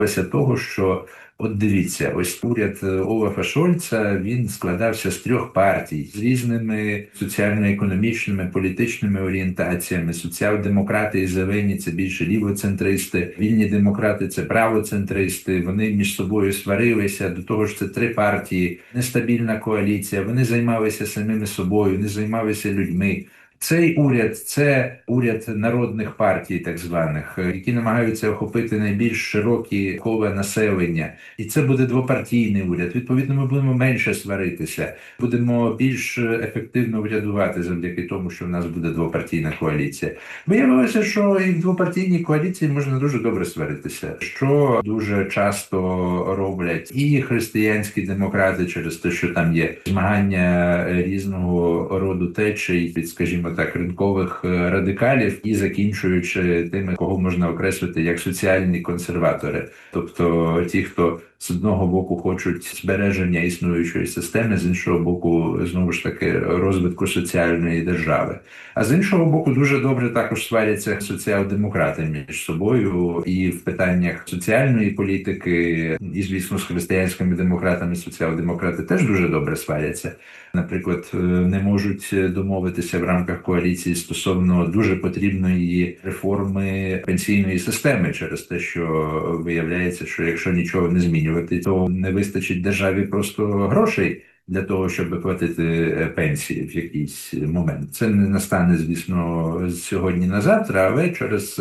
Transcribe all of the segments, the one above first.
Після того, що от дивіться, ось уряд Олафа Шольца, він складався з трьох партій з різними соціально-економічними, політичними орієнтаціями. Соціал-демократи і зелені – це більше лівоцентристи, вільні демократи – це правоцентристи. Вони між собою сварилися, до того ж це три партії, нестабільна коаліція, вони займалися самими собою, не займалися людьми. Цей уряд – це уряд народних партій, так званих, які намагаються охопити найбільш широкі кола населення. І це буде двопартійний уряд. Відповідно, ми будемо менше сваритися, будемо більш ефективно урядувати завдяки тому, що в нас буде двопартійна коаліція. Виявилося, що і в двопартійній коаліції можна дуже добре сваритися, що дуже часто роблять і християнські демократи через те, що там є змагання різного роду течій, скажімо так, ринкових радикалів, і закінчуючи тими, кого можна окреслити як соціальні консерватори. Тобто ті, хто з одного боку хочуть збереження існуючої системи, з іншого боку, знову ж таки, розвитку соціальної держави. А з іншого боку, дуже добре також сваряться соціал-демократи між собою і в питаннях соціальної політики, і, звісно, з християнськими демократами соціал-демократи теж дуже добре сваряться. Наприклад, не можуть домовитися в рамках коаліції стосовно дуже потрібної реформи пенсійної системи через те, що виявляється, що якщо нічого не змінювати, то не вистачить державі просто грошей для того, щоб платити пенсії в якийсь момент. Це не настане, звісно, з сьогодні на завтра, але через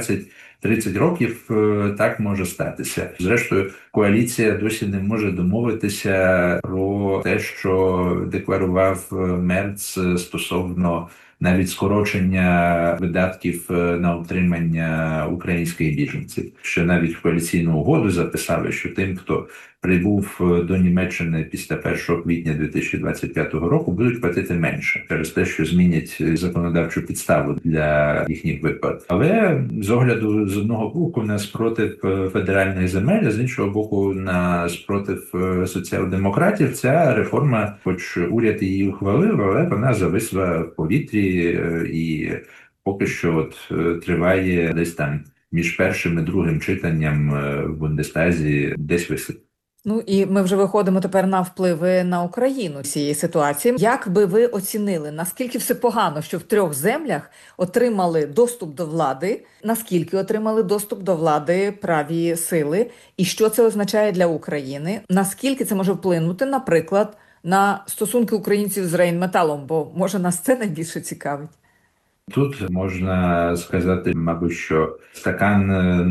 20-30 років так може статися. Зрештою, коаліція досі не може домовитися про те, що декларував Мерц стосовно навіть скорочення видатків на утримання українських біженців. Що навіть в коаліційну угоду записали, що тим, хто прибув до Німеччини після 1 квітня 2025 року, будуть платити менше через те, що змінять законодавчу підставу для їхніх виплат. Але з огляду з одного боку на спротив федеральних земель, а з іншого боку на спротив соціал-демократів, ця реформа, хоч уряд її ухвалив, але вона зависла в повітрі і поки що триває десь там між першим і другим читанням в Бундестазі, десь висить. Ну і ми вже виходимо тепер на впливи на Україну цієї ситуації. Як би ви оцінили, наскільки все погано, що в трьох землях отримали доступ до влади, наскільки отримали доступ до влади праві сили, і що це означає для України? Наскільки це може вплинути, наприклад, на стосунки українців з Рейнметалом, бо, може, нас це найбільше цікавить? Тут можна сказати, мабуть, що стакан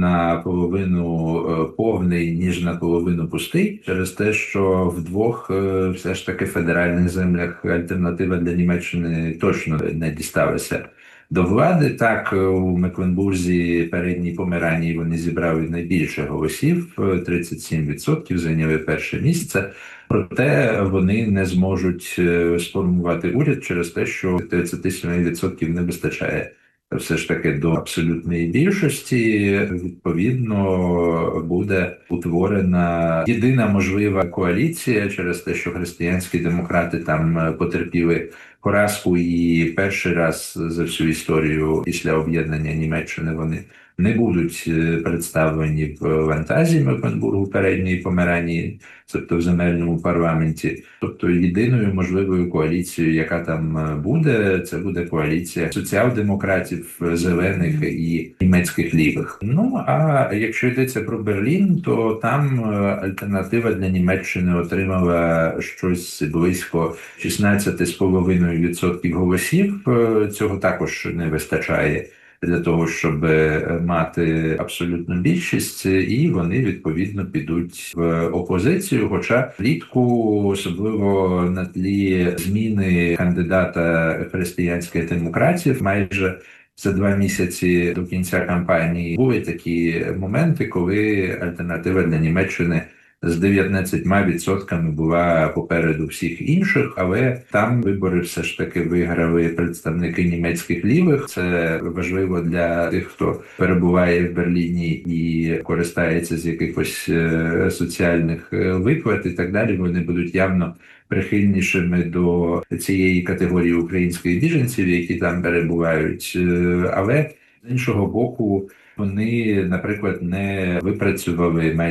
наполовину повний, ніж наполовину пустий, через те, що в двох все ж таки федеральних землях альтернатива для Німеччини точно не дісталася до влади. Так, у Мекленбурзі, Передній Померанії вони зібрали найбільше голосів, 37%, зайняли перше місце. Проте вони не зможуть сформувати уряд через те, що 37% не вистачає все ж таки до абсолютної більшості. Відповідно, буде утворена єдина можлива коаліція через те, що християнські демократи там потерпіли поразку, і перший раз за всю історію після об'єднання Німеччини вони не будуть представлені в Ландтазі Мекленбургу, Передньої Померанії, тобто в земельному парламенті. Тобто єдиною можливою коаліцією, яка там буде, це буде коаліція соціал-демократів, зелених і німецьких лівих. Ну, а якщо йдеться про Берлін, то там альтернатива для Німеччини отримала щось близько 16,5% голосів. Цього також не вистачає для того, щоб мати абсолютну більшість, і вони, відповідно, підуть в опозицію, хоча влітку, особливо на тлі зміни кандидата християнських демократів, майже за 2 місяці до кінця кампанії були такі моменти, коли альтернатива для Німеччини з 19% була попереду всіх інших, але там вибори все ж таки виграли представники німецьких лівих. Це важливо для тих, хто перебуває в Берліні і користається з якихось соціальних виплат і так далі. Вони будуть явно прихильнішими до цієї категорії українських біженців, які там перебувають. Але з іншого боку, вони, наприклад, не випрацювали